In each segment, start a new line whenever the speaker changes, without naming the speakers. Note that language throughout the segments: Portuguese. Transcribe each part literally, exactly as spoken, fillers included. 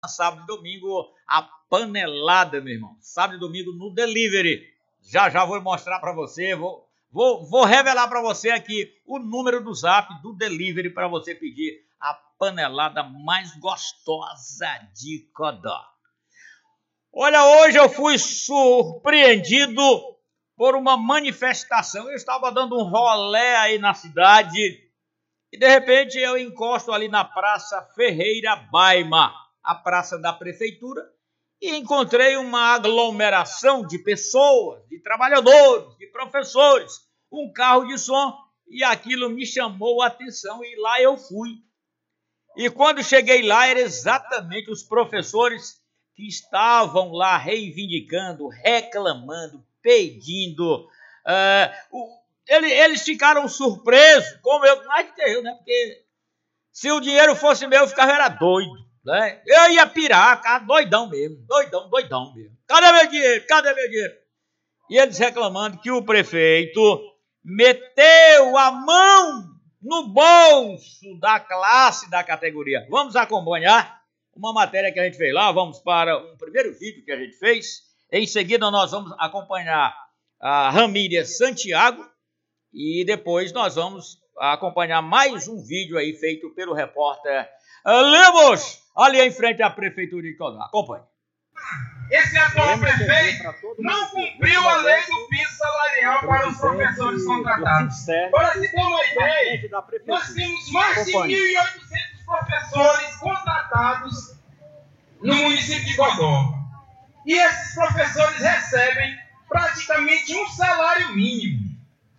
sábado e domingo, a panelada, meu irmão. Sábado e domingo no delivery. Já já vou mostrar para você, vou, vou, vou revelar para você aqui o número do zap do delivery para você pedir a panelada mais gostosa de Codó. Olha, hoje eu fui surpreendido por uma manifestação. Eu estava dando um rolé aí na cidade e de repente eu encosto ali na Praça Ferreira Baima, a praça da prefeitura, e encontrei uma aglomeração de pessoas, de trabalhadores, de professores, um carro de som, e aquilo me chamou a atenção e lá eu fui. E quando cheguei lá, eram exatamente os professores que estavam lá reivindicando, reclamando, pedindo. Uh, o, ele, eles ficaram surpresos, como eu, mais que eu, né? Porque se o dinheiro fosse meu, eu ficava era doido. Né? Eu ia pirar, ficava doidão mesmo, doidão, doidão mesmo. Cadê meu dinheiro? Cadê meu dinheiro? E eles reclamando que o prefeito meteu a mão no bolso da classe da categoria. Vamos acompanhar uma matéria que a gente fez lá, vamos para um primeiro vídeo que a gente fez. Em seguida nós vamos acompanhar a Ramília Santiago e depois nós vamos acompanhar mais um vídeo aí feito pelo repórter Lemos, ali em frente à prefeitura de Codó. Acompanhe.
Esse atual prefeito não cumpriu a lei do piso salarial para os professores contratados. Para se ter uma ideia, nós temos mais de mil e oitocentos professores contratados no município de Codó. E esses professores recebem praticamente um salário mínimo.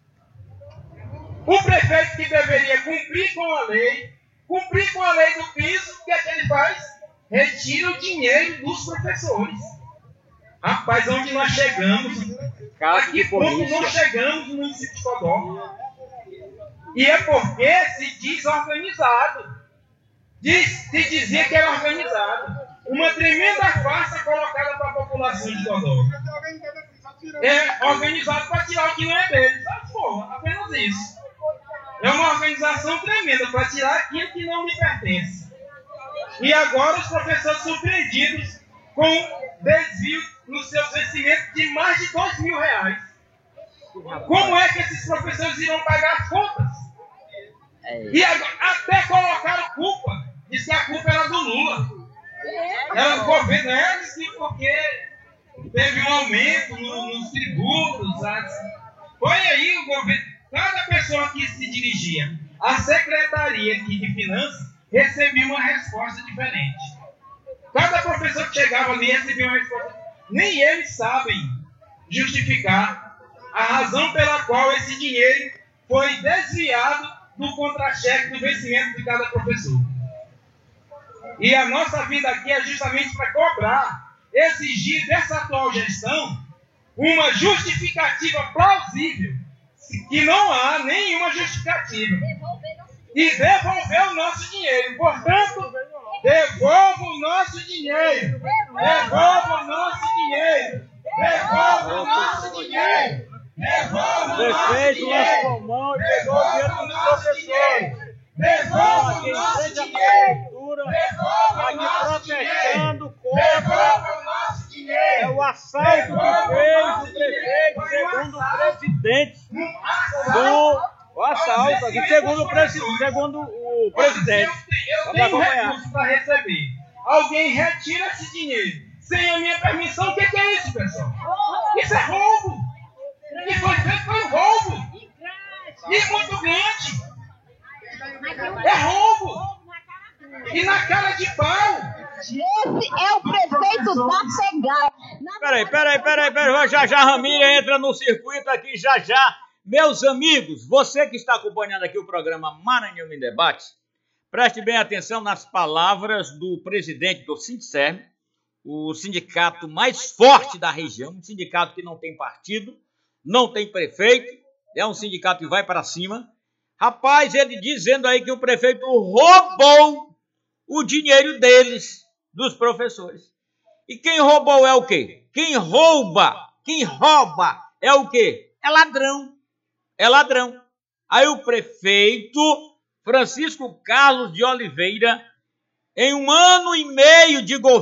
O prefeito que deveria cumprir com a lei, cumprir com a lei do piso, o que é que ele faz? Retira o dinheiro dos professores. Rapaz, onde nós chegamos? A que ponto nós chegamos no município de Codó? E é porque se diz organizado. Diz, se dizia que era organizado. Uma tremenda farsa colocada para a população de Codó. É organizado para tirar o que não é dele. Sabe, pô, apenas isso. É uma organização tremenda para tirar aquilo que não lhe pertence. E agora os professores surpreendidos com desvio nos seus vencimentos de mais de dois mil reais. Como é que esses professores irão pagar as contas? E agora, até colocaram culpa. Diz que a culpa era do Lula. Era do governo, é assim, porque teve um aumento no, nos tributos. Sabe? Foi aí o governo. Cada pessoa que se dirigia à Secretaria aqui de Finanças recebia uma resposta diferente. Cada professor que chegava ali recebia uma resposta. Nem eles sabem justificar a razão pela qual esse dinheiro foi desviado do contra-cheque do vencimento de cada professor. E a nossa vida aqui é justamente para cobrar, exigir dessa atual gestão uma justificativa plausível, que não há nenhuma justificativa. E devolver o nosso dinheiro. Portanto, devolva o nosso dinheiro. Devolva o nosso dinheiro. Devolva o nosso dinheiro. Devolva o nosso dinheiro. Devolva o nosso dinheiro. Devolva o nosso dinheiro. Devolva o nosso dinheiro. Devolva o nosso dinheiro.
É o assalto que fez o prefeito, segundo o presidente do... O assalto, aqui, segundo, o presi- segundo o presidente.
Eu tenho recurso para receber. Alguém retira esse dinheiro sem a minha permissão. O que, que é isso, pessoal? Isso é roubo. O que foi feito foi um roubo. E muito grande. É roubo. E na cara de pau.
Esse é o prefeito da pegada.
Peraí, peraí, peraí, peraí. Já já a Ramília entra no circuito aqui, já já. Meus amigos, você que está acompanhando aqui o programa Maranhão em Debate, preste bem atenção nas palavras do presidente do Sindserm, o sindicato mais forte da região, um sindicato que não tem partido, não tem prefeito, é um sindicato que vai para cima. Rapaz, ele dizendo aí que o prefeito roubou o dinheiro deles, dos professores. E quem roubou é o quê? Quem rouba, quem rouba é o quê? É ladrão. É ladrão. Aí o prefeito Francisco Carlos de Oliveira Em um ano e meio de governo,